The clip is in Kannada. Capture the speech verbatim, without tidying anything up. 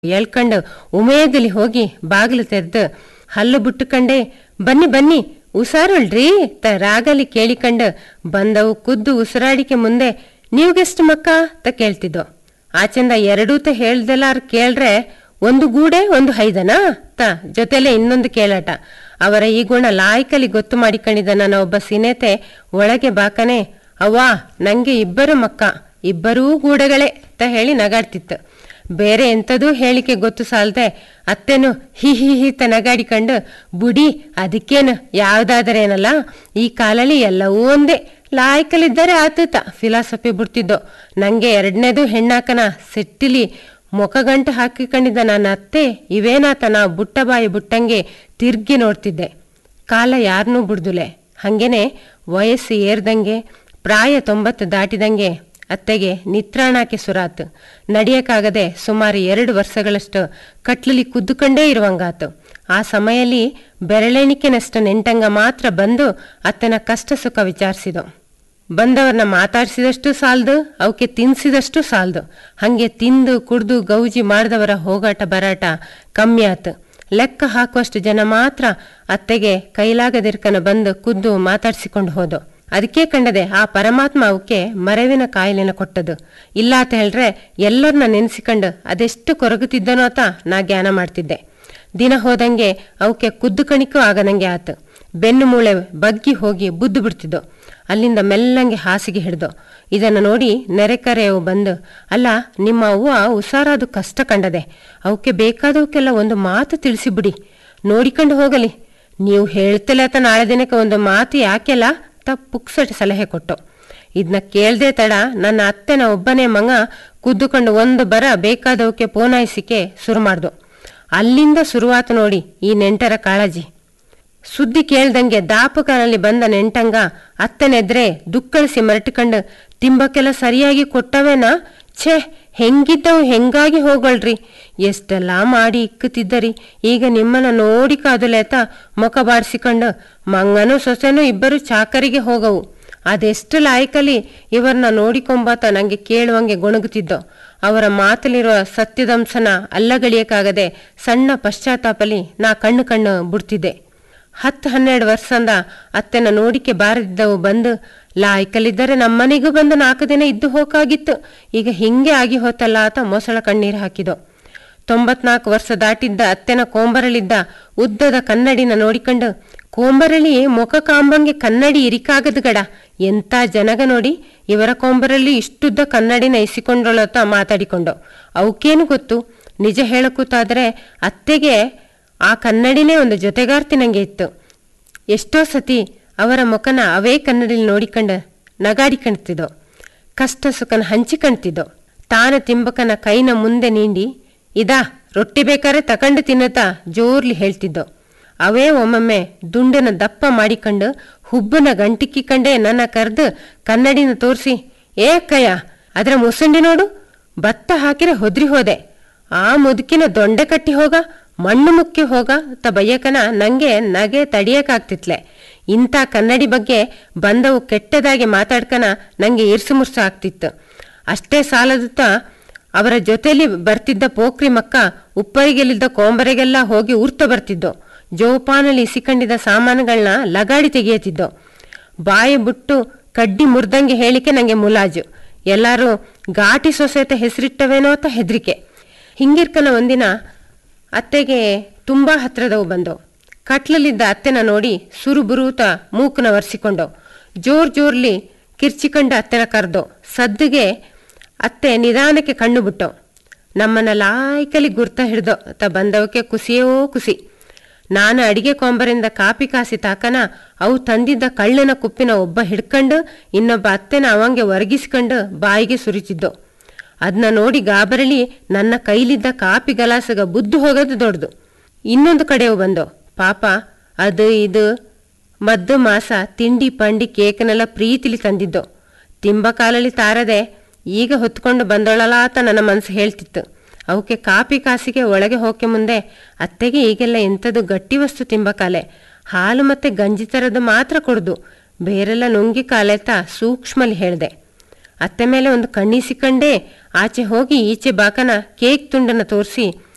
ಎಳ್ಕಂಡು ಉಮೇದಲ್ಲಿ ಹೋಗಿ ಬಾಗಿಲು ತೆರೆದು ಹಲ್ಲು ಬುಟ್ಟುಕಂಡೆ ಬನ್ನಿ ಬನ್ನಿ ಉಸಾರುಳ್ರಿ ತ ರಾಗಲಿ ಕೇಳಿಕಂಡು ಬಂದವು ಕುದ್ದು ಉಸಿರಾಡಿಕೆ ಮುಂದೆ ನೀವ್ಗೆಷ್ಟು ಮಕ್ಕ ತ ಕೇಳ್ತಿದ್ದೋ. ಆಚೆಂದ ಎರಡೂ ತ ಹೇಳ್ದೆಲ್ಲಾರ ಕೇಳ್ರೆ ಒಂದು ಗೂಡೆ ಒಂದು ಹೈದನಾ ತ ಜೊತೆಲೆ ಇನ್ನೊಂದು ಕೇಳಾಟ. ಅವರ ಈ ಗುಣ ಲಾಯ್ಕಲಿ ಗೊತ್ತು ಮಾಡಿಕೊಂಡಿದ್ದ ನನ್ನ ಒಬ್ಬ ಸಿನೇತೆ ಒಳಗೆ ಬಾಕನೆ ಅವ್ವಾ ನಂಗೆ ಇಬ್ಬರು ಮಕ್ಕ ಇಬ್ಬರೂ ಗೂಡೆಗಳೇ ತ ಹೇಳಿ ನಗಾಡ್ತಿತ್ತು. ಬೇರೆ ಎಂಥದೂ ಹೇಳಿಕೆ ಗೊತ್ತು ಸಾಲ್ದೆ ಅತ್ತೆನು ಹಿ ಹಿ ಹಿ ತ ನಗಾಡಿಕೊಂಡು ಬುಡಿ ಅದಕ್ಕೇನು ಯಾವ್ದಾದರೇನಲ್ಲ ಈ ಕಾಲಲ್ಲಿ ಎಲ್ಲವೂ ಒಂದೇ ಲಾಯ್ಕಲಿದ್ದರೆ ಆತತ ಫಿಲಾಸಫಿ ಬಿಡ್ತಿದ್ದೋ. ನಂಗೆ ಎರಡನೇದು ಹೆಣ್ಣಾಕನ ಸೆಟ್ಟಿಲಿ ಮೊಕಗಂಟು ಹಾಕಿಕೊಂಡಿದ್ದ ನನ್ನ ಅತ್ತೆ ಇವೇನಾತ ನಾ ಬುಟ್ಟ ಬಾಯಿ ಬುಟ್ಟಂಗೆ ತಿರ್ಗಿ ನೋಡ್ತಿದ್ದೆ. ಕಾಲ ಯಾರನ್ನೂ ಬಿಡ್ದುಲೆ. ಹಂಗೇನೆ ವಯಸ್ಸು ಏರ್ದಂಗೆ ಪ್ರಾಯ ತೊಂಬತ್ತು ದಾಟಿದಂಗೆ ಅತ್ತೆಗೆ ನಿತ್ರಾಣಕ್ಕೆ ಸುರಾತು. ನಡೆಯಕ್ಕಾಗದೆ ಸುಮಾರು ಎರಡು ವರ್ಷಗಳಷ್ಟು ಕಟ್ಲಲ್ಲಿ ಕುದ್ದುಕೊಂಡೇ ಇರುವಂಗಾತು. ಆ ಸಮಯಲ್ಲಿ ಬೆರಳೆಣಿಕೆನಷ್ಟು ನೆಂಟಂಗ ಮಾತ್ರ ಬಂದು ಅತ್ತನ ಕಷ್ಟ ಸುಖ ವಿಚಾರಿಸಿದೋ. ಬಂದವ್ರನ್ನ ಮಾತಾಡಿಸಿದಷ್ಟು ಸಾಲ್ದು, ಅವಕ್ಕೆ ತಿನ್ಸಿದಷ್ಟು ಸಾಲ್ದು. ಹಂಗೆ ತಿಂದು ಕುಡ್ದು ಗೌಜಿ ಮಾಡಿದವರ ಹೋಗಾಟ ಬರಾಟ ಕಮ್ಮಿ ಆತು. ಲೆಕ್ಕ ಹಾಕುವಷ್ಟು ಜನ ಮಾತ್ರ ಅತ್ತೆಗೆ ಕೈಲಾಗದಿರ್ಕನ ಬಂದು ಖುದ್ದು ಮಾತಾಡ್ಸಿಕೊಂಡು ಹೋದೋ. ಅದಕ್ಕೆ ಕಂಡದೆ ಆ ಪರಮಾತ್ಮ ಅವಕ್ಕೆ ಮರವಿನ ಕಾಯಿಲೆನ ಕೊಟ್ಟದು. ಇಲ್ಲ ಅಂತ ಹೇಳ್ರೆ ಎಲ್ಲರನ್ನ ನೆನೆಸಿಕೊಂಡು ಅದೆಷ್ಟು ಕೊರಗುತ್ತಿದ್ದನೋ ಆತ ನಾ ಜ್ಞಾನ ಮಾಡ್ತಿದ್ದೆ. ದಿನ ಹೋದಂಗೆ ಅವಕ್ಕೆ ಕುದ್ದು ಕಣಿಕೂ ಆಗದಂಗೆ ಆತು. ಬೆನ್ನು ಮೂಳೆ ಬಗ್ಗಿ ಹೋಗಿ ಬುದ್ದು ಬಿಡ್ತಿದ್ದೋ. ಅಲ್ಲಿಂದ ಮೆಲ್ಲಂಗೆ ಹಾಸಿಗೆ ಹಿಡ್ದೋ. ಇದನ್ನು ನೋಡಿ ನೆರೆಕರೆಯವು ಬಂದು ಅಲ್ಲ ನಿಮ್ಮ ಅವ್ವ ಉಸಾರಾದು ಕಷ್ಟ ಕಂಡದೆ, ಅವಕ್ಕೆ ಬೇಕಾದವಕ್ಕೆಲ್ಲ ಒಂದು ಮಾತು ತಿಳಿಸಿಬಿಡಿ, ನೋಡಿಕೊಂಡು ಹೋಗಲಿ. ನೀವು ಹೇಳ್ತಿಲ್ಲ ಆತ ನಾಳೆ ದಿನಕ್ಕೆ ಒಂದು ಮಾತು ಯಾಕೆಲ್ಲ ತ ಪುಕ್ಸಟಿ ಸಲಹೆ ಕೊಟ್ಟು. ಇದನ್ನ ಕೇಳ್ದೆ ತಡ ನನ್ನ ಅತ್ತೆನ ಒಬ್ಬನೇ ಮಂಗ ಕುದ್ದುಕೊಂಡು ಒಂದು ಬರ ಬೇಕಾದವಕ್ಕೆ ಪೋನಾಯಿಸಿಕೆ ಶುರು ಮಾಡ್ದು. ಅಲ್ಲಿಂದ ಶುರುವಾತು ನೋಡಿ ಈ ನೆಂಟರ ಕಾಳಜಿ. ಸುದ್ದಿ ಕೇಳ್ದಂಗೆ ದಾಪುಕನಲ್ಲಿ ಬಂದ ನೆಂಟಂಗ ಅತ್ತನೆದ್ರೆ ದುಕ್ಕಳಿಸಿ ಮರಟ್ಕಂಡು ತಿಂಬಕ್ಕೆಲ್ಲ ಸರಿಯಾಗಿ ಕೊಟ್ಟವೇನಾ, ಛೇ ಹೆಂಗಿದ್ದವು ಹೆಂಗಾಗಿ ಹೋಗಳ್ರಿ, ಎಷ್ಟೆಲ್ಲ ಮಾಡಿ ಇಕ್ಕುತ್ತಿದ್ದರಿ, ಈಗ ನಿಮ್ಮನ್ನ ನೋಡಿ ಕಾದುಲೇತ ಮೊಕ ಬಾಡಿಸಿಕೊಂಡು ಮಂಗನೂ ಸೊಸೆನೂ ಇಬ್ಬರು ಚಾಕರಿಗೆ ಹೋಗವು. ಅದೆಷ್ಟು ಲಾಯ್ಕಲಿ ಇವರನ್ನ ನೋಡಿಕೊಂಬಾತ ನಂಗೆ ಕೇಳುವಂಗೆ ಗೊಣಗುತ್ತಿದ್ದೋ. ಅವರ ಮಾತಲಿರುವ ಸತ್ಯದಂಶನ ಅಲ್ಲಗಳಿಯಕ್ಕಾಗದೆ ಸಣ್ಣ ಪಶ್ಚಾತ್ತಾಪಲಿ ನಾ ಕಣ್ಣು ಕಣ್ಣು ಬಿಡ್ತಿದ್ದೆ. ಹತ್ತು ಹನ್ನೆರಡು ವರ್ಷಂದ ಅತ್ತೆನ ನೋಡಿಕೆ ಬಾರದಿದ್ದವು ಬಂದು ಲಾಯ್ಕಲಿದ್ದರೆ ನಮ್ಮನೆಗೂ ಬಂದು ನಾಲ್ಕು ದಿನ ಇದ್ದು ಹೋಗಾಗಿತ್ತು, ಈಗ ಹಿಂಗೆ ಆಗಿ ಹೋತಲ್ಲ ಆತ ಮೊಸಳ ಕಣ್ಣೀರು ಹಾಕಿದೋ. ತೊಂಬತ್ನಾಲ್ಕು ವರ್ಷ ದಾಟಿದ್ದ ಅತ್ತೆನ ಕೋಂಬರಳಿದ್ದ ಉದ್ದದ ಕನ್ನಡಿನ ನೋಡಿಕೊಂಡು ಕೋಂಬರಳಿ ಮುಖ ಕಾಂಬಂಗೆ ಕನ್ನಡಿ ಇರಿಕಾಗದ ಗಡ, ಎಂಥ ಜನಗ ನೋಡಿ ಇವರ ಕೋಂಬರಲ್ಲಿ ಇಷ್ಟುದ್ದ ಕನ್ನಡಿನ ಇಸಿಕೊಂಡೊಳತ ಮಾತಾಡಿಕೊಂಡು. ಅವಕ್ಕೇನು ಗೊತ್ತು, ನಿಜ ಹೇಳಕೂತಾದ್ರೆ ಅತ್ತೆಗೆ ಆ ಕನ್ನಡಿನೇ ಒಂದು ಜೊತೆಗಾರ್ತಿ ನಂಗೆ ಇತ್ತು. ಎಷ್ಟೋ ಸತಿ ಅವರ ಮುಖನ ಅವೇ ಕನ್ನಡಿಲಿ ನೋಡಿಕೊಂಡು ನಗಾಡಿಕಣ್ತಿದ್ದೋ. ಕಷ್ಟ ಸುಖನ ಹಂಚಿಕಣ್ತಿದ್ದೋ. ತಾನ ತಿಂಬಕನ ಕೈನ ಮುಂದೆ ನೀಂಡಿ ಇದಾ ರೊಟ್ಟಿ ಬೇಕಾದ್ರೆ ತಕಂಡು ತಿನ್ನತಾ ಜೋರ್ಲಿ ಹೇಳ್ತಿದ್ದೋ. ಅವೇ ಒಮ್ಮೊಮ್ಮೆ ದುಂಡನ ದಪ್ಪ ಮಾಡಿಕೊಂಡು ಹುಬ್ಬನ ಗಂಟಿಕ್ಕಿಕಂಡೆ ನನ್ನ ಕರೆದು ಕನ್ನಡಿನ ತೋರಿಸಿ ಏ ಅಕ್ಕಯ್ಯ ಅದರ ಮುಸುಂಡಿ ನೋಡು, ಭತ್ತ ಹಾಕಿರೆ ಹೊದ್ರಿ ಹೋದೆ, ಆ ಮುದುಕಿನ ದೊಂಡೆ ಕಟ್ಟಿ ಹೋಗ, ಮಣ್ಣು ಮುಕ್ಕಿ ಹೋಗ ತ ಬಯ್ಯಕನ ನಂಗೆ ನಗೆ ತಡಿಯಕ್ಕಾಗ್ತಿತ್ಲೆ. ಇಂಥ ಕನ್ನಡಿ ಬಗ್ಗೆ ಬಂದವು ಕೆಟ್ಟದಾಗಿ ಮಾತಾಡ್ಕನ ನಂಗೆ ಇರ್ಸು ಮುರ್ಸು ಆಗ್ತಿತ್ತು. ಅಷ್ಟೇ ಸಾಲದುತ್ತ ಅವರ ಜೊತೆಲಿ ಬರ್ತಿದ್ದ ಪೋಖ್ರಿ ಮಕ್ಕ ಉಪ್ಪರಿಗೆಲಿದ್ದ ಕೋಂಬರೆಗೆಲ್ಲ ಹೋಗಿ ಉರ್ತ ಬರ್ತಿದ್ದೋ. ಜೋಪಾನಲ್ಲಿ ಇಸಿಕೊಂಡಿದ್ದ ಸಾಮಾನುಗಳನ್ನ ಲಗಾಡಿ ತೆಗೆಯತಿದ್ದೋ. ಬಾಯಿ ಬಿಟ್ಟು ಕಡ್ಡಿ ಮುರ್ದಂಗೆ ಹೇಳಿಕೆ ನಂಗೆ ಮುಲಾಜು. ಎಲ್ಲರೂ ಘಾಟಿ ಸೊಸೆತೆ ಹೆಸರಿಟ್ಟವೇನೋ ಅಂತ ಹೆದರಿಕೆ. ಹಿಂಗಿರ್ಕನ ಒಂದಿನ ಅತ್ತೆಗೆ ತುಂಬಾ ಹತ್ರದವು ಬಂದವು. ಕಟ್ಲಲ್ಲಿದ್ದ ಅತ್ತೆನ ನೋಡಿ ಸುರುಬುರೂತ ಮೂಕನ ಒರೆಸಿಕೊಂಡೋ. ಜೋರ್ ಜೋರ್ಲಿ ಕಿರ್ಚಿಕೊಂಡು ಅತ್ತೆನ ಕರೆದೋ. ಸದ್ದಿಗೆ ಅತ್ತೆ ನಿಧಾನಕ್ಕೆ ಕಣ್ಣು ಬಿಟ್ಟೋ. ನಮ್ಮನ್ನ ಲಾಯ್ಕಲಿ ಗುರ್ತ ಹಿಡ್ದೋ ತ ಬಂದವಕ್ಕೆ ಕುಸಿಯೋ ಕುಸಿ. ನಾನು ಅಡಿಗೆ ಕೊಂಬರಿಂದ ಕಾಪಿ ಕಾಸಿ ತಾಕನ ಅವು ತಂದಿದ್ದ ಕಳ್ಳನ ಕುಪ್ಪಿನ ಒಬ್ಬ ಹಿಡ್ಕೊಂಡು ಇನ್ನೊಬ್ಬ ಅತ್ತೆನ ಅವಂಗೆ ಒರಗಿಸ್ಕೊಂಡು ಬಾಯಿಗೆ ಸುರಿತಿದ್ದೋ. ಅದನ್ನ ನೋಡಿ ಗಾಬರಳಿ ನನ್ನ ಕೈಲಿದ್ದ ಕಾಪಿ ಗಲಾಸಗ ಬುದ್ದು ಹೋಗೋದು ದೊಡ್ಡದು. ಇನ್ನೊಂದು ಕಡೆಯವು ಬಂದೋ. ಪಾಪ ಅದು ಇದು ಮದ್ದು ಮಾಸ ತಿಂಡಿ ಪಂಡಿ ಕೇಕನೆಲ್ಲ ಪ್ರೀತಿಲಿ ತಂದಿದ್ದೋ. ತಿಂಬ ಕಾಲಲ್ಲಿ ತಾರದೆ ಈಗ ಹೊತ್ಕೊಂಡು ಬಂದೊಳಲಾತ ನನ್ನ ಮನಸ್ಸು ಹೇಳ್ತಿತ್ತು. ಅವಕ್ಕೆ ಕಾಪಿ ಕಾಸಿಗೆ ಒಳಗೆ ಹೋಕೆ ಮುಂದೆ ಅತ್ತೆಗೆ ಈಗೆಲ್ಲ ಎಂಥದ್ದು ಗಟ್ಟಿ ವಸ್ತು ತಿಂಬ ಕಾಲೆ, ಹಾಲು ಮತ್ತೆ ಗಂಜಿ ಥರದ್ದು ಮಾತ್ರ ಕೊಡ್ದು, ಬೇರೆಲ್ಲ ನುಂಗಿ ಕಾಲೆತ ಸೂಕ್ಷ್ಮಲಿ ಹೇಳ್ದೆ. ಅತ್ತೆ ಮೇಲೆ ಒಂದು ಕಣ್ಣಿಸಿಕೊಂಡೇ ಆಚೆ ಹೋಗಿ ಈಚೆ ಬಾಕನ ಕೇಕ್ ತುಂಡನ್ನು ತೋರಿಸಿ